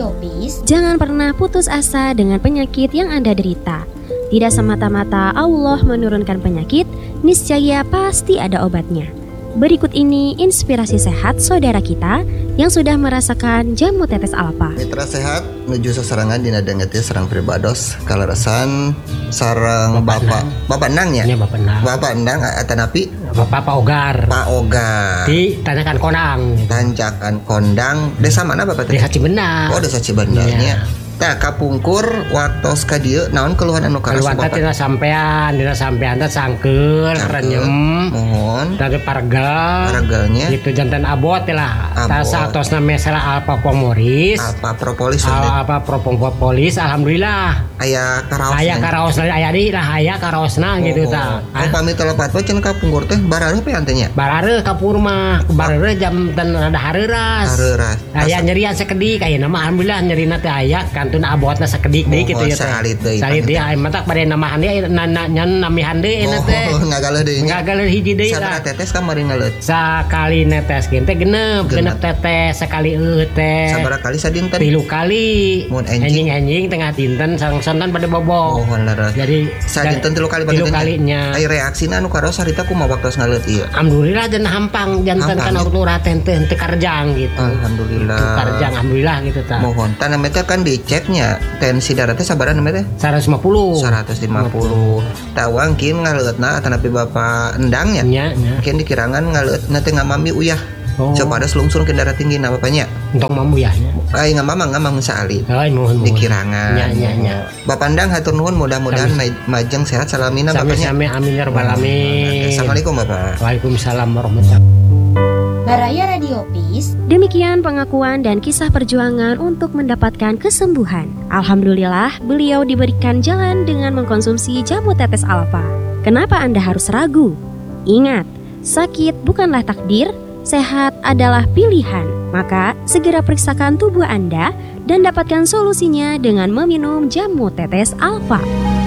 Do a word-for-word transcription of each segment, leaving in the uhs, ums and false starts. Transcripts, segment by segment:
Radio Peace. Jangan pernah putus asa dengan penyakit yang Anda derita. Tidak semata-mata Allah menurunkan penyakit, niscaya pasti ada obatnya. Berikut ini inspirasi sehat saudara kita yang sudah merasakan jamu tetes alfa. Mitra sehat menuju seserangan dina dengeti serang pribados kalarasan sarang bapak bapak endang ya? Ini bapak endang. Bapak endang atanapi Bapak Pak Ogar. Pak Ogar. Di Tanjakan Konang. Tanjakan Kondang. Desa mana Bapak teh? Desa Cibendah. Oh, Desa Cibendah nya. Tah kapungkur watos ka dieu naon keluhan anu karasu Bapak? Keluhan teh sampean, dina sampean teh sangkeul, renyem. Mohon. Dari pargal. Pargalnya. Gitu jantan abot lah. Tasa atosna mesela alpa pomoris. Alpa propolis. Alpa propolis alhamdulillah. Aya karaos. Aya karaosna aya di lah aya karaosna gitu tah. Oh pamit telepat we cenah kapungkur teh barareuh pe antenya? Barareuh kapur mah, barareuh jam ten rada hareuras. Hareuras. Aya nyerian sakedik ayeuna mah alhamdulillah nyerina teh aya kantun abotna sakedik deui kitu ya teh. Salit deui. Salit deui aya mah tak bade namahan deui nyan namihan deui eta teh. Oh ngagaluh deui. Ngagaluh hiji deui Sabaraha lah. tetes kamari ngaleut? Sakali neteskeun teh genep, genep tetes sekali eueuh teh. Sabaraha kali sadinten? Tilu kali. Mun enjing enjing tengah dinten sareng-sareng pada bobo. Oh leres. Jadi sadinten tilu kali tilu kalinya. Ai reaksina anu karaos harita kumaha waktos ngaleut ieu? Alhamdulillah dan hampang janten kan uraten teh teu karjang gitu. Alhamdulillah. Teu karjang alhamdulillah gitu tah. Mohon tah namanya teh kan diceknya tensi darah teh sabaraha namanya teh? seratus lima puluh. seratus lima puluh. Tah wangkin ngaleutna atanapi Bapak endang nya. Nya nya. Mungkin dikirangan ngaleutna teh ngamami uyah. Oh. Coba ada selungsur ke darah tinggi na bapaknya. Untuk mamuyahnya. Ai ngamamang ngamang saali. Ai mohon dikirangan. Nya nya nya. Bapak endang hatur nuhun mudah-mudahan majeng sehat salamina bapaknya. Sami-sami amin ya rabbal alamin. Assalamualaikum Bapak. Waalaikumsalam warahmatullahi wabarakatuh. Baraya Radio Peace. Demikian pengakuan dan kisah perjuangan untuk mendapatkan kesembuhan. Alhamdulillah, beliau diberikan jalan dengan mengkonsumsi jamu tetes alfa. Kenapa Anda harus ragu? Ingat, sakit bukanlah takdir, sehat adalah pilihan. Maka segera periksakan tubuh Anda dan dapatkan solusinya dengan meminum jamu tetes alfa.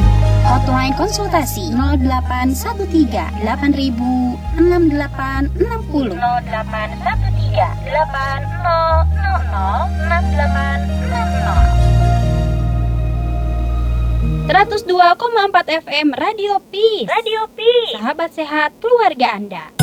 Hotline konsultasi nol delapan satu tiga delapan ribu enam delapan enam nol nol delapan satu tiga delapan nol nol nol enam delapan enam nol. seratus dua koma empat F M Radio Peace. Radio Peace. Sahabat sehat keluarga Anda.